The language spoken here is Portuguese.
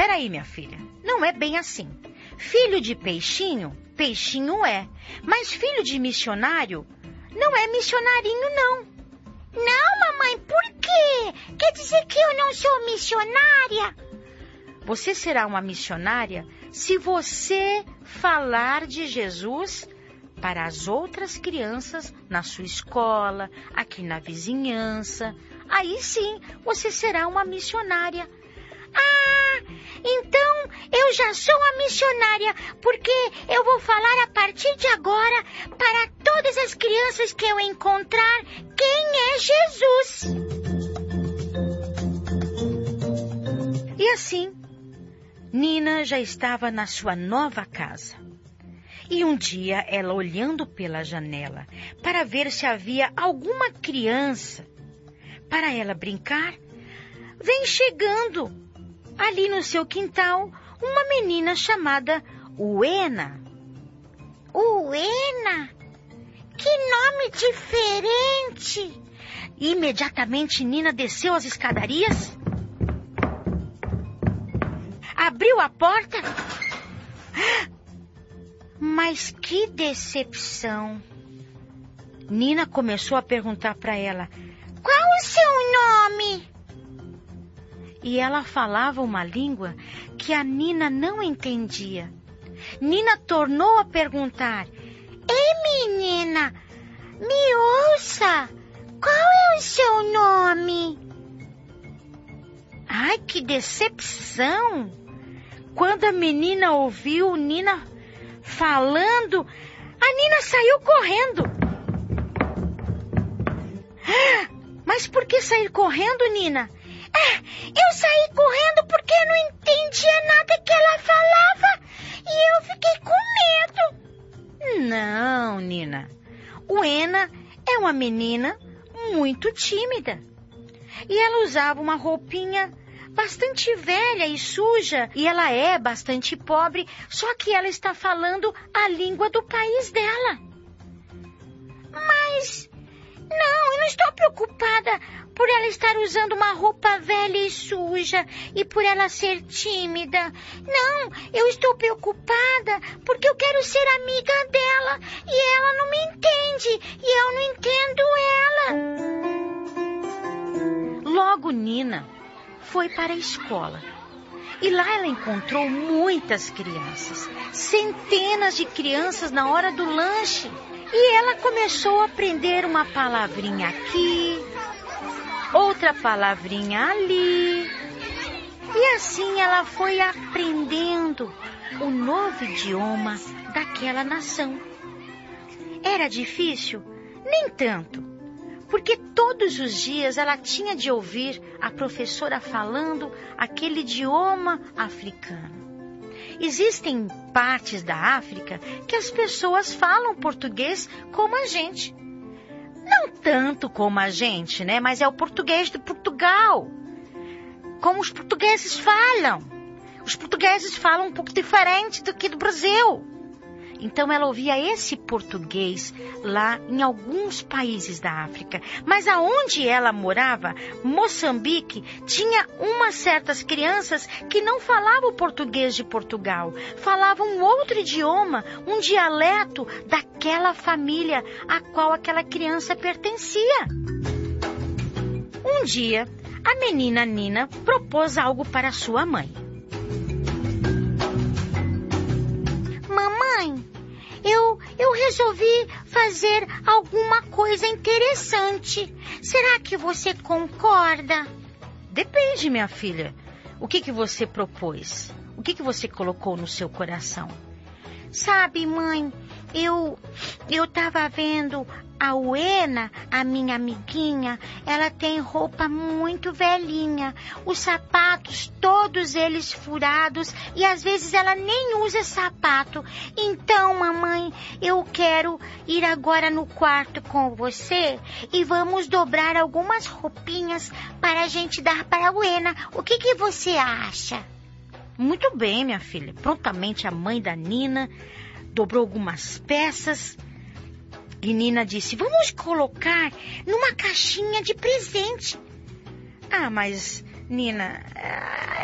peraí, minha filha. Não é bem assim. Filho de peixinho, peixinho é. Mas filho de missionário, não é missionarinho, não. Não, mamãe, por quê? Quer dizer que eu não sou missionária? Você será uma missionária se você falar de Jesus para as outras crianças na sua escola, aqui na vizinhança. Aí sim, você será uma missionária. Ah, então eu já sou uma missionária, porque eu vou falar a partir de agora para todas as crianças que eu encontrar quem é Jesus. E assim, Nina já estava na sua nova casa. E um dia, ela olhando pela janela para ver se havia alguma criança para ela brincar, vem chegando ali no seu quintal uma menina chamada Uena. Uena? Que nome diferente! Imediatamente Nina desceu as escadarias, abriu a porta. Mas que decepção! Nina começou a perguntar para ela: qual o seu nome? E ela falava uma língua que a Nina não entendia. Nina tornou a perguntar: ei, menina, me ouça, qual é o seu nome? Ai, que decepção! Quando a menina ouviu Nina falando, a Nina saiu correndo. Mas por que sair correndo, Nina? Eu saí correndo porque eu não entendia nada que ela falava e eu fiquei com medo. Não, Nina. Uena é uma menina muito tímida. E ela usava uma roupinha bastante velha e suja. E ela é bastante pobre, só que ela está falando a língua do país dela. Mas não, eu não estou preocupada por ela estar usando uma roupa velha e suja e por ela ser tímida. Não, eu estou preocupada porque eu quero ser amiga dela e ela não me entende e eu não entendo ela. Logo Nina foi para a escola e lá ela encontrou muitas crianças, centenas de crianças na hora do lanche. E ela começou a aprender uma palavrinha aqui, outra palavrinha ali. E assim ela foi aprendendo o novo idioma daquela nação. Era difícil? Nem tanto, porque todos os dias ela tinha de ouvir a professora falando aquele idioma africano. Existem partes da África que as pessoas falam português como a gente. Não tanto como a gente, né? Mas é o português de Portugal. Como os portugueses falam. Os portugueses falam um pouco diferente do que do Brasil. Então ela ouvia esse português lá em alguns países da África. Mas aonde ela morava, Moçambique, tinha umas certas crianças que não falavam o português de Portugal. Falavam um outro idioma, um dialeto daquela família a qual aquela criança pertencia. Um dia, a menina Nina propôs algo para sua mãe. Mamãe, eu resolvi fazer alguma coisa interessante. Será que você concorda? Depende, minha filha. O que você propôs? O que você colocou no seu coração? Sabe, mãe, eu estava vendo a Uena, a minha amiguinha, ela tem roupa muito velhinha, os sapatos, todos eles furados, e às vezes ela nem usa sapato. Então, mamãe, eu quero ir agora no quarto com você e vamos dobrar algumas roupinhas para a gente dar para a Uena. O que você acha? Muito bem, minha filha. Prontamente a mãe da Nina dobrou algumas peças e Nina disse: vamos colocar numa caixinha de presente. Ah, mas Nina,